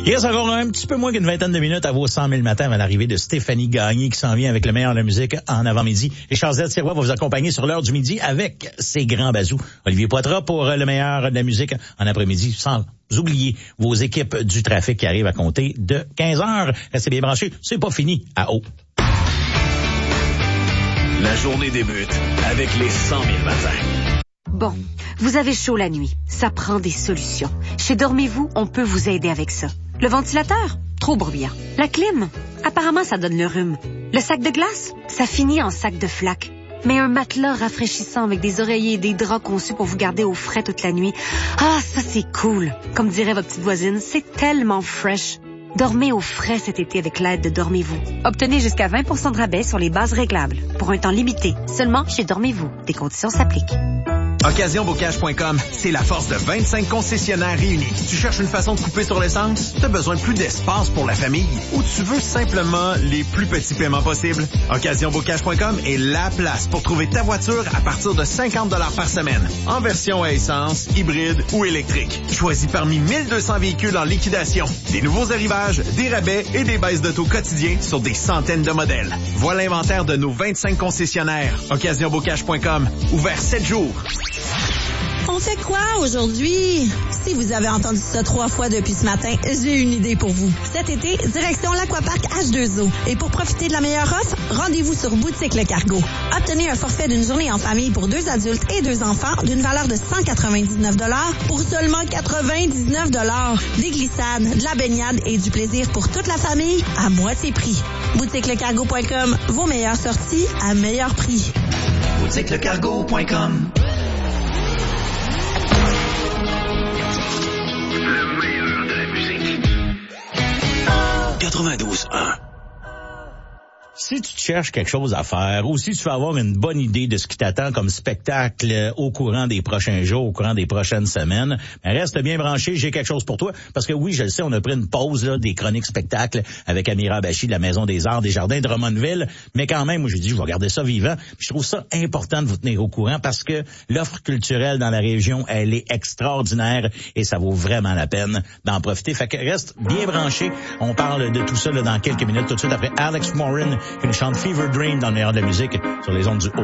Il reste encore un petit peu moins qu'une vingtaine de minutes à vos 100 000 matins avant l'arrivée de Stéphanie Gagné qui s'en vient avec le meilleur de la musique en avant-midi. Richard Z. Sirois va vous accompagner sur l'heure du midi avec ses grands bazous. Olivier Poitras pour le meilleur de la musique en après-midi, sans oublier vos équipes du trafic qui arrivent à compter de 15 heures. Restez bien branchés, c'est pas fini à haut. La journée débute avec les 100 000 matins. Bon, vous avez chaud la nuit. Ça prend des solutions. Chez Dormez-vous, on peut vous aider avec ça. Le ventilateur? Trop bruyant. La clim? Apparemment, ça donne le rhume. Le sac de glace? Ça finit en sac de flaque. Mais un matelas rafraîchissant avec des oreillers et des draps conçus pour vous garder au frais toute la nuit. Ah, ça c'est cool. Comme dirait votre petite voisine, c'est tellement fresh. Dormez au frais cet été avec l'aide de Dormez-vous. Obtenez jusqu'à 20% de rabais sur les bases réglables. Pour un temps limité. Seulement chez Dormez-vous. Des conditions s'appliquent. OccasionBocage.com, c'est la force de 25 concessionnaires réunis. Tu cherches une façon de couper sur l'essence? Tu as besoin de plus d'espace pour la famille? Ou tu veux simplement les plus petits paiements possibles? OccasionBocage.com est la place pour trouver ta voiture à partir de 50$ par semaine. En version à essence, hybride ou électrique. Choisis parmi 1200 véhicules en liquidation. Des nouveaux arrivages, des rabais et des baisses d'auto quotidiens sur des centaines de modèles. Vois l'inventaire de nos 25 concessionnaires. OccasionBocage.com, ouvert 7 jours. On fait quoi aujourd'hui? Si vous avez entendu ça 3 fois depuis ce matin, j'ai une idée pour vous. Cet été, direction l'Aquapark H2O. Et pour profiter de la meilleure offre, rendez-vous sur Boutique Le Cargo. Obtenez un forfait d'une journée en famille pour 2 adultes et 2 enfants d'une valeur de 199$ pour seulement 99$. Des glissades, de la baignade et du plaisir pour toute la famille à moitié prix. BoutiqueLeCargo.com, vos meilleures sorties à meilleur prix. BoutiqueLeCargo.com. Le meilleur de la musique. 92.1. Si tu cherches quelque chose à faire ou si tu veux avoir une bonne idée de ce qui t'attend comme spectacle au courant des prochains jours, au courant des prochaines semaines, reste bien branché, j'ai quelque chose pour toi. Parce que oui, je le sais, on a pris une pause là, des chroniques spectacles avec Amira Bachi de la Maison des Arts des Jardins de Drummondville. Mais quand même, moi j'ai dit, je vais garder ça vivant. Puis je trouve ça important de vous tenir au courant parce que l'offre culturelle dans la région, elle est extraordinaire et ça vaut vraiment la peine d'en profiter. Fait que reste bien branché. On parle de tout ça là, dans quelques minutes, tout de suite après Alex Morin, qui nous chante Fever Dream dans le meilleur de la musique sur les ondes du haut.